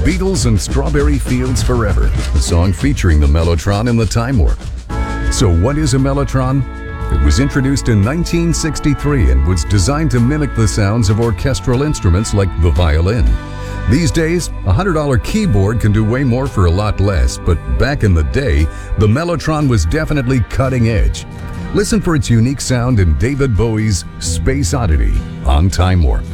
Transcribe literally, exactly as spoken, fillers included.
Beatles and Strawberry Fields Forever, a song featuring the Mellotron in the Time Warp. So what is a Mellotron? It was introduced in nineteen sixty-three and was designed to mimic the sounds of orchestral instruments like the violin. These days, a one hundred dollar keyboard can do way more for a lot less, but back in the day, the Mellotron was definitely cutting edge. Listen for its unique sound in David Bowie's Space Oddity on Time Warp.